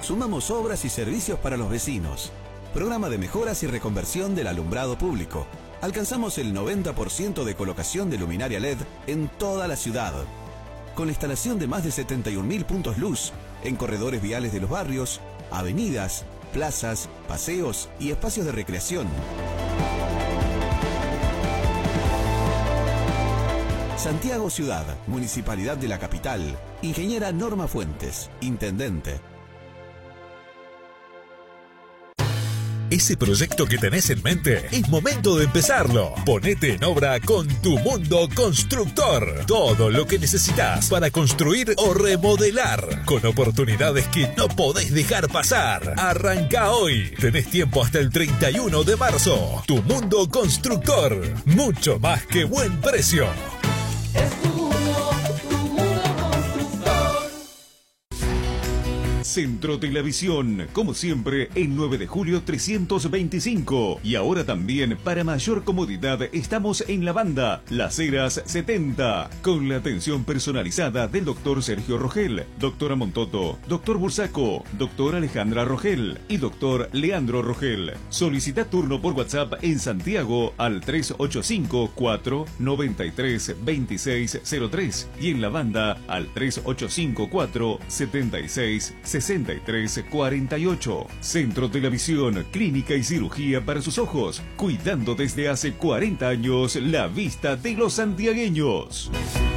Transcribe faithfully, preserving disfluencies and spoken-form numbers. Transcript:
Sumamos obras y servicios para los vecinos. Programa de mejoras y reconversión del alumbrado público. Alcanzamos el noventa por ciento de colocación de luminaria L E D en toda la ciudad. Con la instalación de más de setenta y un mil puntos luz en corredores viales de los barrios, avenidas, plazas, paseos y espacios de recreación. Santiago Ciudad, Municipalidad de la Capital. Ingeniera Norma Fuentes, Intendente. Ese proyecto que tenés en mente, es momento de empezarlo. Ponete en obra con Tu Mundo Constructor. Todo lo que necesitas para construir o remodelar, con oportunidades que no podés dejar pasar. Arranca hoy. Tenés tiempo hasta el treinta y uno de marzo. Tu Mundo Constructor. Mucho más que buen precio. Es tu mundo, tu mundo constructor. Centro Telavisión, como siempre, el nueve de julio trescientos veinticinco. Y ahora también, para mayor comodidad, estamos en la banda Las Heras setenta, con la atención personalizada del doctor Sergio Rogel, doctora Montoto, doctor Bursaco, doctora Alejandra Rogel y doctor Leandro Rogel. Solicita turno por WhatsApp en Santiago al tres ocho cinco, cuatro nueve tres, dos seis cero tres y en la banda al tres ocho cinco, cuatro siete seis, sesenta y tres cuarenta y ocho. Centro Telavisión, clínica y cirugía para sus ojos, cuidando desde hace cuarenta años la vista de los santiagueños.